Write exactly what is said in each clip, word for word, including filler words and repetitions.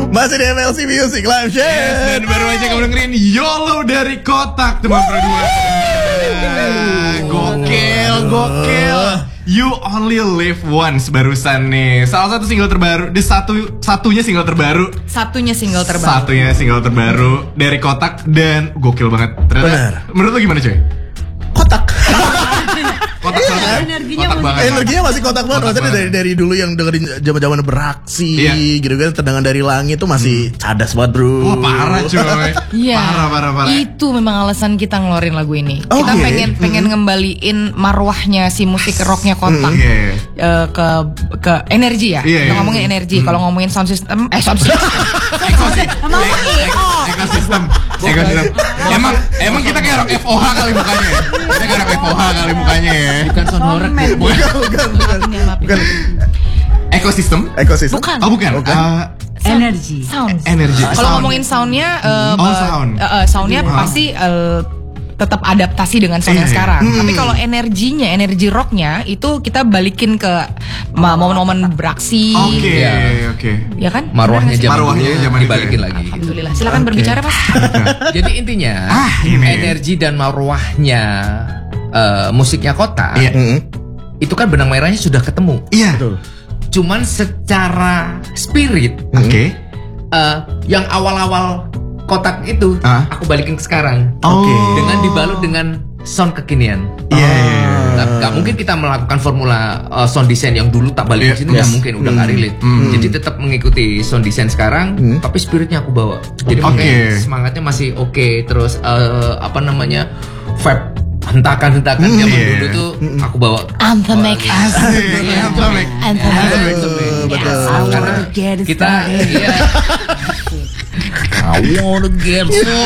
Masih di M L C Music Live Show. Yes, dan baru aja kamu dengerin YOLO dari Kotak, teman berdua. Gokil, gokil. You Only Live Once barusan nih. Salah satu single terbaru, di satu satunya single terbaru. Satunya single terbaru. Satunya single terbaru dari Kotak dan gokil banget. Ternyata. Benar. Menurut lo gimana, coy? Kotak. Kotak Iya, banget. energinya Kotak masih- banget. Energinya masih kotak banget. Kotak Maksudnya dari banget. dari dulu yang dengerin zaman-zaman beraksi Iya. gitu kan, tendangan dari langit tuh masih cadas banget, bro. Wah, parah coy. Iya. Parah, parah, parah. Itu memang alasan kita ngeluarin lagu ini. Oke. Kita pengen pengen ngembaliin marwahnya si musik rocknya Kotak. Iya. eh, ke ke energi ya. Iya, Kita iya. ngomongin energi. Kalau ngomongin sound system, eh sound system. Ekosistem. Ekosistem. Ekosistem. Emang emang kita kayak rock F O H kali mukanya. ya? Kita kayak rock F O H kali mukanya ya. Bukan sound horror. Bukan, bukan, bukan. Ya, maafin. Bukan Ekosistem. ekosistem. Bukan. Oh bukan. Bukan. Uh, Energi. Sound. energi. Kalau Sound. ngomongin soundnya, eh, Oh, eh, sound. eh, eh, soundnya Iya. pasti eh, tetap adaptasi dengan sound Iya, yang iya. sekarang. Hmm. Tapi kalau energinya, energi rocknya itu kita balikin ke ma- momen-momen beraksi. Oke, Iya. oke. Ya kan? Marwahnya Benar nggak sih? zaman Marwahnya dulu zaman itu dibalikin ya? lagi. Alhamdulillah. Silakan berbicara, Mas. Jadi intinya Ah, ini. energi dan marwahnya eh, musiknya Kotak Iya. Mm-mm. itu kan benang merahnya sudah ketemu. Iya. Betul. Cuman secara spirit Oke. eh, yang awal-awal Kotak itu Ah. aku balikin ke sekarang. Oh. Dengan dibalut dengan sound kekinian. Iya, iya, iya. Nah, nggak mungkin kita melakukan formula uh, sound design yang dulu tak balik Iya, ke sini nggak yes. mungkin, udah nggak relate. Hmm. Jadi tetap mengikuti sound design sekarang, Hmm. tapi spiritnya aku bawa. Jadi Oke. makanya semangatnya masih oke. Terus uh, apa namanya vibe hentakan-hentakan Hmm, zaman iya. dulu tuh aku bawa. Anthemek. Asik. Anthemek. Anthemek. Betul, betul. Karena kita iya. I wanna get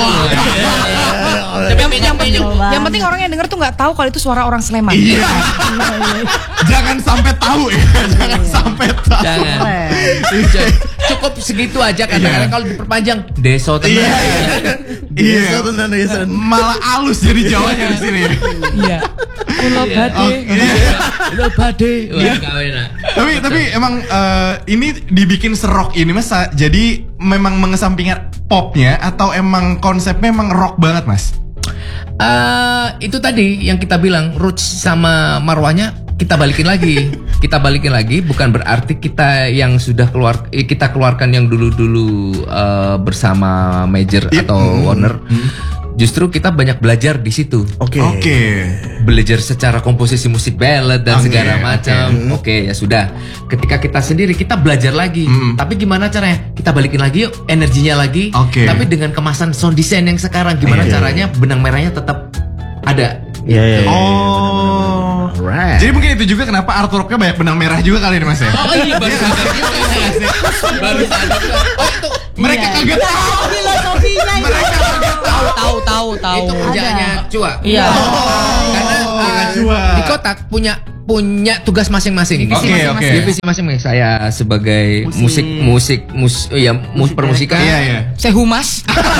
Tapi yang, yang, penting, yang penting orang yang denger tuh nggak tahu kalau itu suara orang Sleman. Iya. Jangan sampai tahu ya. Jangan sampai tahu. Jangan. Cukup segitu aja kadang-kadang kalau diperpanjang deso tenang. Iya. Iya, Iya. benar, iya. Malah halus jadi Jawanya di sini. Iya. Pulau Bade. Oh, iya. Pulau Bade. Wah, kau enak. tapi tapi emang eh, ini dibikin serok ini mas, sa- jadi memang mengesampingkan popnya atau emang konsepnya emang rock banget mas? Eh, itu tadi yang kita bilang roots sama marwahnya kita balikin lagi. Kita balikin lagi bukan berarti kita yang sudah keluar eh, kita keluarkan yang dulu-dulu eh, bersama Major Iya. atau Hmm. Warner. Justru kita banyak belajar di situ. Oke. Oke. Belajar secara komposisi musik ballad dan Oke, segala oke. macam. Oke, ya sudah. Ketika kita sendiri kita belajar lagi. Mm. Tapi gimana caranya? Kita balikin lagi yuk energinya lagi. Oke. Tapi dengan kemasan sound design yang sekarang gimana Iya. caranya benang merahnya tetap ada. Iya, iya, iya. Oh. Alright. Jadi mungkin itu juga kenapa artworknya banyak benang merah juga kali ini mas ya? Oh iya baru sadar juga ya. Baru sadar juga. Oh itu Mereka kagak tahu. Filosofinya itu. Mereka kagak tahu. Tahu tahu tahu. itu kerjaannya Cua. Iya. Karena uh, Cua. di Kotak punya punya tugas masing-masing. Oke, oke. Divisi masing-masing. Saya sebagai musik musik mus ya mus permusikan. Iya iya. Saya humas.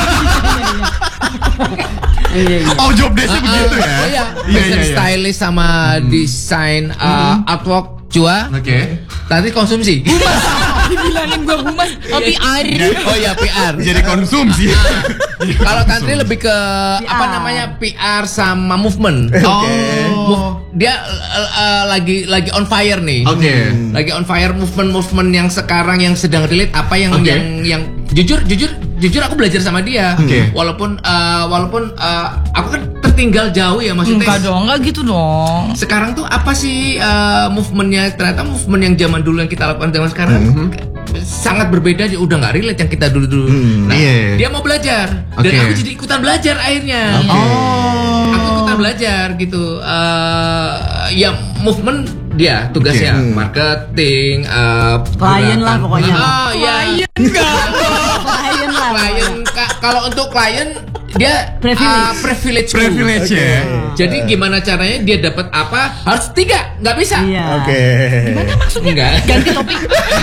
Oh job desk-nya begitu ya? Oh iya, Iya fashion iya iya. stylist sama desain uh, artwork Cua. Oke. Tadi konsumsi. Dibilangin gua humas, tapi air. Oh iya P R. Jadi konsumsi. Kalau Tantri lebih ke apa namanya P R sama movement. Oh. Move- dia uh, uh, lagi lagi on fire nih. Oke. Lagi on fire movement-movement yang sekarang yang sedang relate apa yang Oke. yang yang jujur jujur jujur aku belajar sama dia. Oke. Walaupun uh, walaupun uh, aku kan tertinggal jauh ya maksudnya. Enggak dong, enggak gitu dong. Sekarang tuh apa sih uh, movementnya? Ternyata movement yang zaman dulu yang kita lakukan zaman sekarang sangat berbeda. Dia udah nggak relate yang kita dulu dulu. Nah, iya. dia mau belajar dan Oke. aku jadi ikutan belajar akhirnya. Oh. Aku ikutan belajar gitu. Uh, ya movement dia tugasnya Oke. marketing, uh, Klien lah gerakan- pokoknya. Oh iya. Enggak. Klien lah. Klien ka- kalau untuk klien dia Privilege. uh, privilege. Privilege ya. Jadi gimana caranya dia dapat apa? Harus tiga, nggak bisa. Iya. Oke. Gimana maksudnya? Enggak. Ganti topik.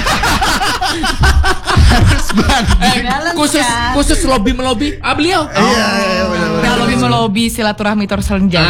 Eh, Balance khusus kan? khusus lobby melobi. Ah beliau. Iya, iya, benar, benar. Kalau lebih melobi silaturahmi terus lenjang.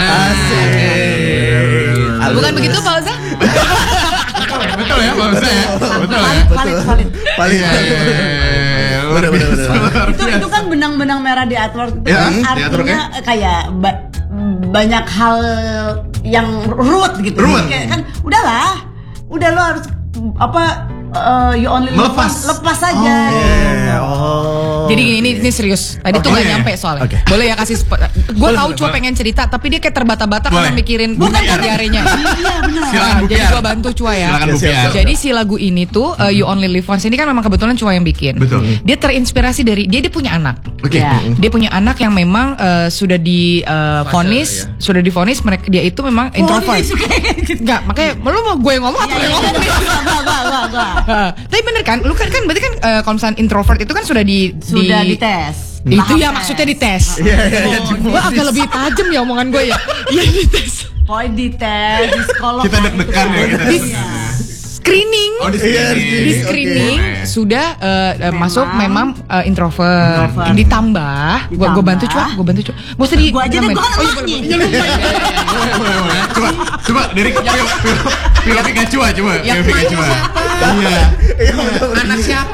Asik. Bukan begitu Pak Oza? Betul ya Pak Ustaz ya? Betul ya? Valid, valid, valid. Paling Iya, iya, iya, iya. Luar Bener, bener, biasa, bener. luar itu biasa. itu kan benang-benang merah di artwork itu Ya, kan di artinya artworknya. kayak ba- banyak hal yang ruwet gitu. Ruwet. Kayak kan udahlah, udah lo harus apa uh, you only live Melepas. once, lepas aja. Iya, oh. Jadi gini, ini, ini serius. Tadi tuh Oh, gak iya. nyampe soalnya. Oke. Boleh ya kasih spot. Gue tahu boleh, cuma boleh. pengen cerita, tapi dia kayak terbata-bata karena Boleh. mikirin Bukan, bukan ya. diarenya. Iya benar. Silakan Bu Jadi Piar. gue bantu Cua ya. Silakan Bu Siap, Piar. siap. Jadi si lagu ini tuh uh, You Only Live Once ini kan memang kebetulan Cua yang bikin. Betul. Dia terinspirasi dari dia dia punya anak. Oke. Ya. Dia punya anak yang memang uh, sudah di uh, vonis, sudah divonis mereka dia itu memang introvert. Enggak, makanya lu mau gue yang ngomong atau Iya, yang iya, ngomong nih? gua, gua, gua, gua, gua. Uh, Tapi bener kan, lu kan kan berarti kan uh, kalau misalnya introvert itu kan sudah di Sudah di, dites. itu Tahap ya tes. maksudnya dites. Iya, iya, iya. Gue agak lebih tajam ya omongan gue ya. Iya dites. Pokoknya dites, di psikolog. Kita deg-degan ya kita. Di screening. Oh, di Iya, sini. Di screening Oke. sudah uh, uh, masuk memang uh, introvert. Introvert. Ditambah, gue gue bantu Cua, gue bantu Cua. Gak usah di. Gua aja deh, ditambahin. gua kan Oh, iya, emaknya. boleh, boleh. Ya, lupa ya. Boleh, boleh, boleh. Coba, coba dari pil pil pil Pikachu coba. Yang Pil Pikachu. Iya. Anak siapa?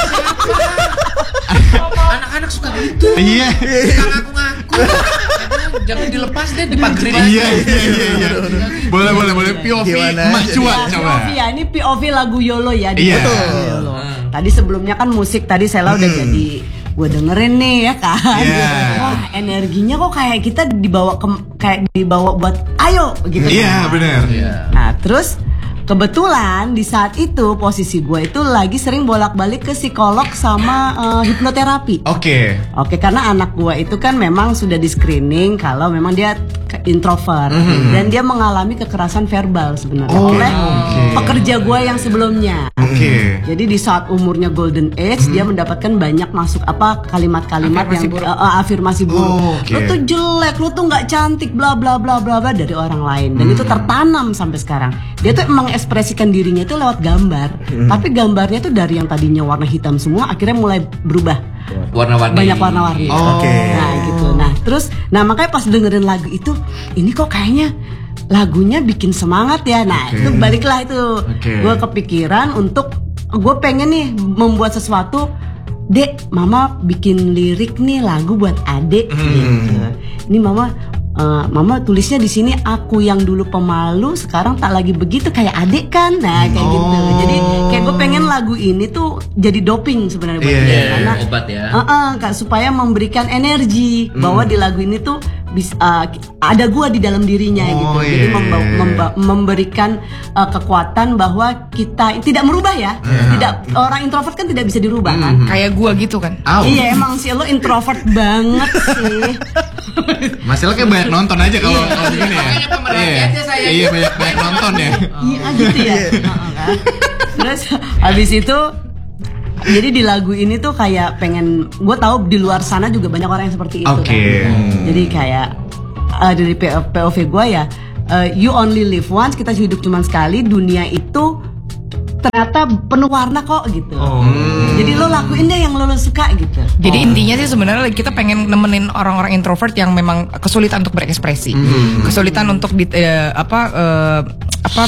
Anak-anak suka gitu. Iya. Suka ngaku-ngaku. Jangan dilepas deh dipagerin aja. Iya, iya, iya, iya. Boleh, boleh, boleh. P O V Gimana? Emak Cua Ya, coba. P O V ya, ini P O V lagu YOLO ya. di Iya. lagu Betul. YOLO. Tadi sebelumnya kan musik tadi Sela udah jadi gue dengerin nih ya kan. Iya. Wah energinya kok kayak kita dibawa ke kayak dibawa buat ayo gitu. Iya, kan. benar. Nah terus kebetulan di saat itu posisi gue itu lagi sering bolak-balik ke psikolog sama eh, hipnoterapi. Oke. Oke, karena anak gua itu kan memang sudah di screening kalau memang dia ke- introvert dan dia mengalami kekerasan verbal sebenarnya Oh, oleh oke. pekerja gua yang sebelumnya. Oke. Jadi di saat umurnya golden age dia mendapatkan banyak masuk apa kalimat-kalimat Afirmasi yang buruk. eh, eh, afirmasi buruk. Oh, oke. Lu tuh jelek, lu tuh nggak cantik, bla bla bla bla bla dari orang lain dan itu tertanam sampai sekarang. Dia tuh emang ekspresikan dirinya itu lewat gambar, tapi gambarnya tuh dari yang tadinya warna hitam semua akhirnya mulai berubah. Warna-warni. Banyak warna-warni. Oh. Oke. Nah gitu. Nah terus, nah makanya pas dengerin lagu itu, ini kok kayaknya lagunya bikin semangat ya. Nah Oke. itu baliklah itu, Oke. gue kepikiran untuk gue pengen nih membuat sesuatu. Dek, mama bikin lirik nih lagu buat adek. Gitu. Ini mama, eh, mama tulisnya di sini aku yang dulu pemalu sekarang tak lagi begitu kayak adek kan. Nah kayak gitu. Jadi kayak gue pengen lagu ini tuh jadi doping sebenarnya buat Iya, dia iya, karena obat ya. Heeh, Kak, supaya memberikan energi bahwa di lagu ini tuh bis, uh, ada gua di dalam dirinya Oh, gitu. iya, Jadi iya, memba- iya. memba- memberikan uh, kekuatan bahwa kita tidak merubah ya. Tidak, orang introvert kan tidak bisa dirubah kan. Kayak gua gitu kan. Au. Iya emang sih lo introvert banget sih. Masalah kayak banyak nonton aja kalau kalau begini ya. Makanya pemerhati Iya. aja saya. Iya, banyak banyak nonton ya. Iya gitu ya. Heeh, kan. Terus habis itu jadi di lagu ini tuh kayak pengen, gue tahu di luar sana juga banyak orang yang seperti itu Oke. kan. Jadi kayak uh, dari P O V gue ya, uh, you only live once, kita hidup cuma sekali, dunia itu ternyata penuh warna kok gitu. Oh. Jadi lo lakuin deh yang lo, lo suka gitu. Jadi intinya sih sebenarnya kita pengen nemenin orang-orang introvert yang memang kesulitan untuk berekspresi, kesulitan untuk di, eh, apa eh, apa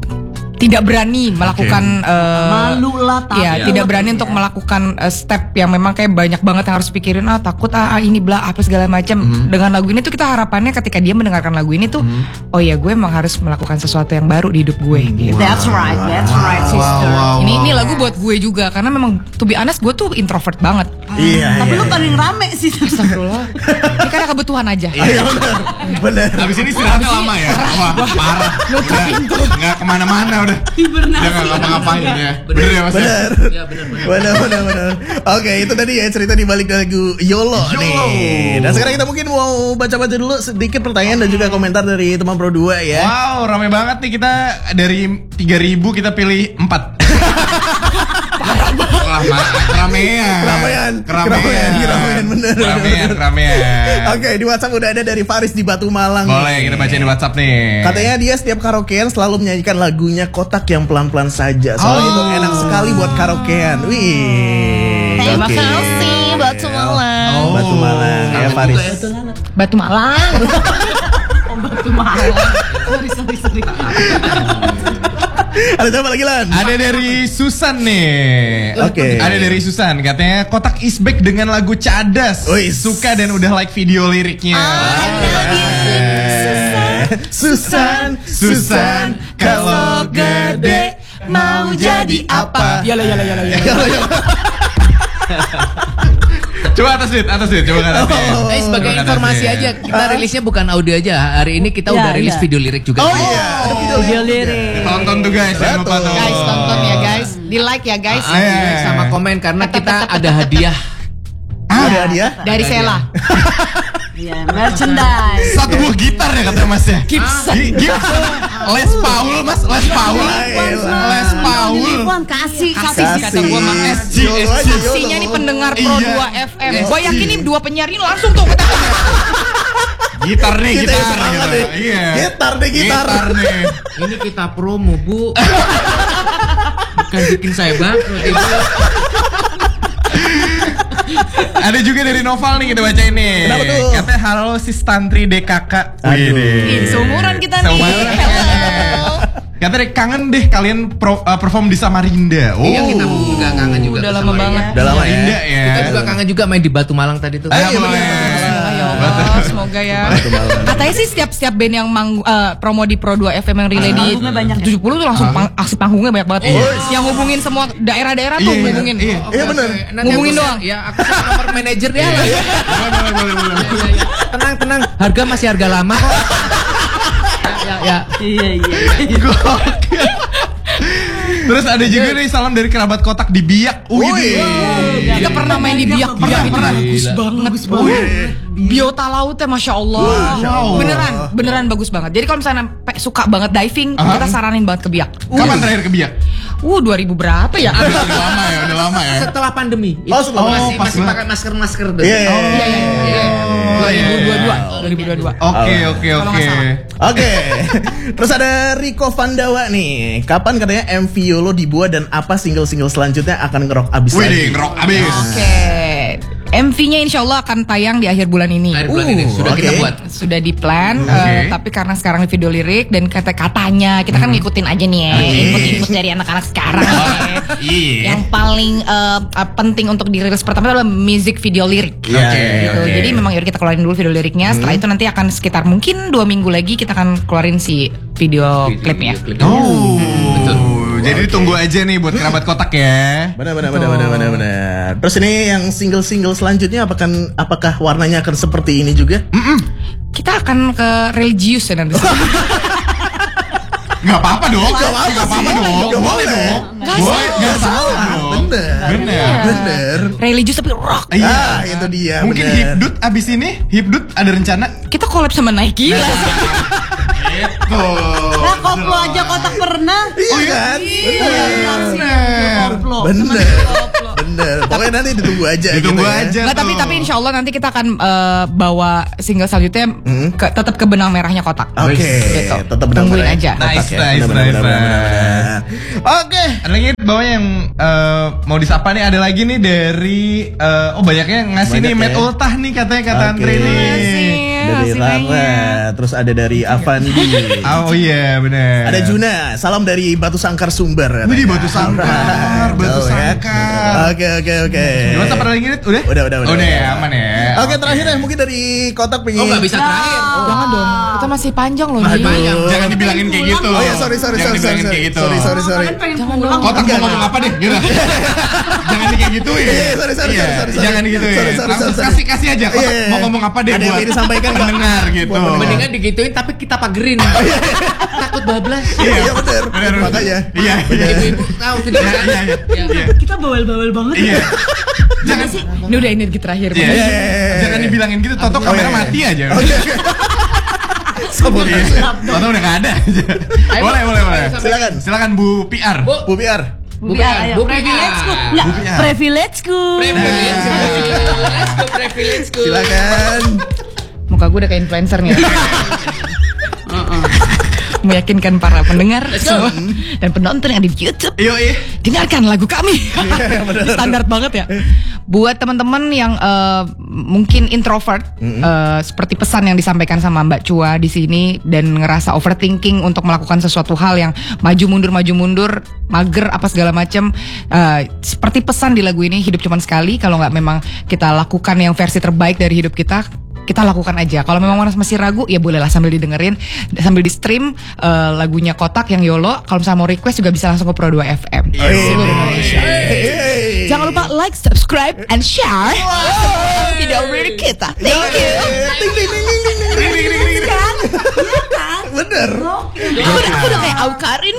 tidak berani melakukan eh, Malu lah, takut. ya, tidak berani untuk melakukan eh, step yang memang kayak banyak banget yang harus pikirin, ah takut ah, ah, ini bla apa segala macam. Dengan lagu ini tuh kita harapannya ketika dia mendengarkan lagu ini tuh, oh ya gue emang harus melakukan sesuatu yang baru di hidup gue. Gitu. That's right, that's right sister. Wow, wow, Ini ini wow. lagu buat gue juga karena memang to be honest gue tuh introvert banget. Iya, Tapi iya. lo paling rame sih. Astagfirullah. Ini karena kebutuhan aja. Iya, benar. Benar. Habis ini istirahatnya lama ya. Wah, parah. Udah nggak kemana-mana udah. Hibernasi. Udah nggak ngapa-ngapain ya. Bener ya Mas? ya? Benar. Ya benar-benar. Benar, benar, benar. Oke, itu tadi ya cerita di balik lagu YOLO, YOLO. nih. Dan sekarang kita mungkin mau baca-baca dulu sedikit pertanyaan dan juga komentar dari teman Pro dua ya. Wow, rame banget nih kita dari tiga ribu kita pilih empat. Wah, ma- keramaian. Keramaian. Keramaian. Keramaian, keramaian, bener. Keramaian, keramaian. Oke, di WhatsApp udah ada dari Faris di Batu Malang. Boleh kita bacain di WhatsApp nih. Katanya dia setiap karaokean selalu menyanyikan lagunya Kotak yang pelan-pelan saja. Soalnya Oh. itu enak sekali buat karaokean. Wih. Terima oke. kasih Batu Malang. Oh. Batu Malang ya Kangen Faris. juga ya. Batu Malang. Oh, batu mahal. Sorry, sorry, sorry. Ada siapa lagi Lan? Ada dari Susan nih. Oke. Ada dari Susan, katanya kotak is back dengan lagu Cadas. Wih. Suka dan udah like video liriknya. Susan, Susan, kalau gede mau jadi apa? Yalah yalah yalah yalah. Coba atas duit, atas duit, coba kan atas. Eh, sebagai Coba informasi atasnya. aja, kita rilisnya bukan audio aja. Hari ini kita Ya, udah rilis ya. video lirik juga. Oh iya, ada video Video lirik. lirik. Tonton tuh guys, jangan lupa tuh. Guys tonton ya guys, di like ya guys. Ah, iya, sama komen karena kita ada hadiah. Ah, ada hadiah. Dari Sela. Iya, merchandise. Satu buah gitar ya katanya mas ya. Gibson. Gi- Gibson. Les Paul mas, Les Paul. Les Paul. Iwan kasih Kasih sih kata gua mah. S G, Yolo S G. aja, yolo. Pastinya nih pendengar Pro Iya. dua F M. S G. Gua yakin nih dua penyiar ini langsung tuh kata. Gitar nih, Kita gitar. yang semangat gitu. nih. Iya. Gitar deh, gitar. nih. Ini kita promo, Bu. Bukan bikin saya bangkrut itu. Ada juga dari Noval nih kita baca ini. Kenapa tuh? Katanya halo sis Tantri D K K. Aduh. Ih, seumuran kita nih. Seumuran. Hello. Katanya kangen deh kalian pro- uh, perform di Samarinda. Oh. Iya, kita juga kangen juga. Udah ke lama Samarinda. banget. Udah lama ya. Samarinda ya. Kita juga kangen juga main di Batu Malang tadi tuh. Ayo, iya, boleh. Semoga ya Allah, semoga ya. Katanya sih setiap setiap band yang mang, eh, promo di Pro dua F M yang relay di Panggungnya banyak ya? tujuh puluh tuh langsung pang- aksi panggungnya banyak banget. Yang hubungin semua daerah-daerah tuh Iya, hubungin. iya. Iya benar. Nanti Ngomongin aku- doang. Ya, aku share nomor manajer dia lah. Boleh, boleh, boleh. Ya, ya. Tenang, tenang. Harga masih harga lama kok. Ya, ya, ya. Iya, iya. Terus ada juga nih salam dari kerabat kotak di Biak. Wih. Wih. Kita pernah main di Biak, Biak itu bagus banget. Biota lautnya Masya Allah. Wow. Beneran, beneran bagus banget. Jadi kalau misalnya pe- suka banget diving, Aha. kita saranin banget ke Biak. Kapan terakhir ke Biak? Uh, dua ribu berapa ya? Udah lama ya, udah lama ya. Setelah pandemi. Oh, setelah- Itu masih oh, pas masih banget. pakai masker-masker tuh. Iya, iya, Iya, iya, iya. Oh, iya, dua ribu dua puluh dua. iya. dua ribu dua puluh dua. Oke, oke, Kalau oke. nggak salah. Oke, terus ada Riko Vandawa nih. Kapan katanya M V Yolo dibuat dan apa single-single selanjutnya akan ngerok abis Wih, lagi? deh, ngerok abis. Oke. M V-nya insya Allah akan tayang di akhir bulan ini. Akhir bulan Uh, ini sudah oke. kita buat. Sudah di plan, Oke. eh, tapi karena sekarang di video lirik dan kata-katanya kita kan ngikutin aja nih ya, input-input dari anak-anak sekarang ya. Iya. Yang paling eh, eh, penting untuk dirilis pertama adalah music video lirik. Iya, Oke, Gitu. oke. Jadi memang yaudah kita keluarin dulu video liriknya. Setelah itu nanti akan sekitar mungkin dua minggu lagi kita akan keluarin si video klipnya. klipnya. Oh, Betul. jadi tunggu aja nih buat kerabat kotak ya. Benar, benar, benar, benar, benar, benar. Terus ini yang single-single selanjutnya apakah apakah warnanya akan seperti ini juga? Kita akan ke religius ya nanti. Gak apa-apa dong. Gak apa-apa Gak apa-apa sih. dong. Gak Boleh boleh. dong. Gak Boleh, salah. gak salah dong. Bener. Bener. Bener. Religius tapi rock. Iya. Ah, itu dia. Mungkin bener. Hipdut abis ini, Hipdut ada rencana? Kita collab sama Nike. Gitu. Nah, koplo aja kotak pernah. Iya kan? Bener. Koplo. Bener. Bener. Pokoknya nanti ditunggu aja. Ditunggu gitu ya. aja. Nggak, tapi tuh. tapi insya Allah nanti kita akan eh, bawa single selanjutnya ke, tetap ke benang merahnya kotak. Oke, Gitu. tetap benar Tungguin aja. Nice, ya. nice, Benar, nice, benar, benar, benar, nice. benar. Oke. Ada lagi bawahnya yang eh, mau disapa nih, ada lagi nih dari eh, oh banyaknya ngasih Banyak nih ya. Matt Ultah nih katanya kata Oke. Andre nih. Makasih. Dari Makasih Rara, banyak. terus ada dari Avandi. Oh iya bener. Ada Juna, salam dari Batu Sangkar Sumber. Wih, di Batu Sangkar, Batu Jauh ya. Sangkar. Oke, oke, oke. Gimana apa lagi nih? Udah? Udah, udah, udah. Udah ya, aman ya. Oke, terakhir ya mungkin dari kotak pengen. Oh, nggak bisa terakhir. Jangan dong, kita masih panjang loh. Aduh. Ji. Jangan dibilangin kayak gitu. Oh ya, sorry, sorry, Jangan sorry, sorry, dibilangin sorry, kayak gitu. sorry, sorry, sorry. Kan pengen Jangan pulang. dong. Kotak mau Enggak, ngomong enggak. apa deh? Gitu. Jangan di kayak gituin. Iya, iya, sorry, sorry, Iya, sorry, sorry, sorry. Jangan digituin. Sorry, sorry, Langsung sorry, kasih kasih aja. Kotak Iya, iya, mau iya. ngomong apa deh Ada yang buat ingin disampaikan nggak? pendengar gitu. Buat pendengar. Mendingan digituin tapi kita pagerin. Takut bablas. Iya, iya bener. Bener. Makanya. Iya, iya. Ibu-ibu tahu tidak Iya, iya, iya. Ya. Iya. Kita bawel-bawel banget. Iya. Jangan Ini udah energi terakhir. Iya, Bang. iya, iya, iya. Jangan dibilangin gitu, Toto kamera iya, iya. mati aja. Oke. Sabotase. Toto udah gak ada aja. Ayo, Boleh, boleh, boleh. ayo, Silakan. Silakan Bu P R. Bu, Bu Biar. bukan. Biar, Bu privilege-ku. Privilege. Enggak, Bukan. privilege-ku. Privilege. Let's go privilege. Silakan. Muka gue udah kayak influencer nih. Meyakinkan para pendengar semua dan penonton yang ada di YouTube. Yo, iya. Dengarkan lagu kami. Standar banget ya. Buat teman-teman yang eh, mungkin introvert, uh, seperti pesan yang disampaikan sama Mbak Chua di sini, dan ngerasa overthinking untuk melakukan sesuatu hal yang maju mundur maju mundur, mager apa segala macam, uh, seperti pesan di lagu ini, hidup cuma sekali. Kalau nggak memang kita lakukan yang versi terbaik dari hidup kita, kita lakukan aja. Kalau memang masih ragu, ya bolehlah sambil didengerin, sambil di stream uh, lagunya Kotak yang YOLO. Kalau misalnya mau request juga bisa langsung ke Pro dua F M. Seluruh Indonesia. Jangan lupa like, subscribe, and share video video kita. Thank you. Ding, ding, ding, ding, ding, ding, ding, ding, ding, ding. Kan? Iya kan? Bener. Aku udah, aku udah kayak Aukarin.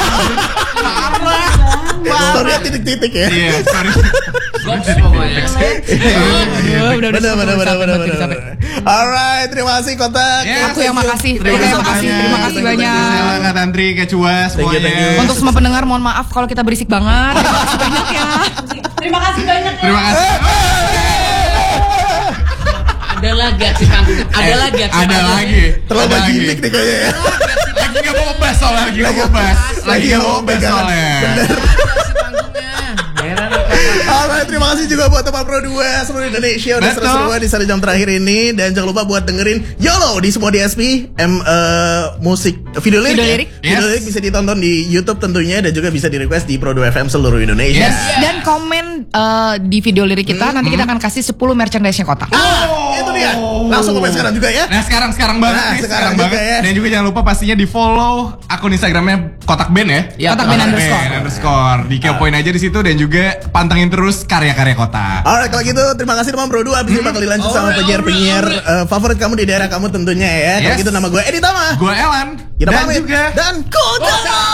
Story-nya titik-titik ya. Iya, sorry. Goks pokoknya. Udah, udah, Bener, bener, bener, bener, bener, sampai. bener. Alright, terima kasih Kotak. Yes, Aku yang makasih. Terima Aku yang kasih makasih. banyak. Terima kasih banyak. Selamat Kak Tantri, Kak Chua, Thank you, semuanya. thank you. Untuk semua pendengar, mohon maaf kalau kita berisik banget. Terima kasih banyak ya. Terima kasih banyak ya. Terima kasih. Ada lagi aksi panggung. Ada lagi aksi Ada panggung. lagi. Terlalu Ada lagi. gimmick nih kayaknya ya. Lagi nggak mau ngebahas soalnya, lagi nggak mau bahas. Lagi nggak mau bahas soalnya. Aksi panggungnya. Heran apa? Alright, terima kasih juga buat teman Pro dua seluruh Indonesia udah Betul. seru-seruan di satu jam terakhir ini, dan jangan lupa buat dengerin YOLO di semua D S P, M uh, musik video lirik. Video ya? lirik. Video Yes. lirik bisa ditonton di YouTube tentunya, dan juga bisa di request di Pro dua F M seluruh Indonesia. Yes. Dan komen uh, di video lirik kita, nanti kita akan kasih sepuluh merchandise-nya Kotak. Ah, itu dia. Langsung komen sekarang juga ya. Nah sekarang sekarang banget Nah, nih, sekarang sekarang, juga banget. ya. Dan juga jangan lupa pastinya di follow akun Instagramnya Kotak Band ya. Ya, Kotak Band underscore. underscore. Di kepoin aja di situ, dan juga pantengin terus karya-karya Kotak. Alright, kalau gitu terima kasih teman Pro dua. Abis ini bakal dilanjut sama Alright, penyiar-penyiar alright, uh, favorit kamu di daerah kamu tentunya ya. Kalau Yes. gitu nama gue Edi Tama. Gue Elan. Kita dan pamit. juga Dan Kotak.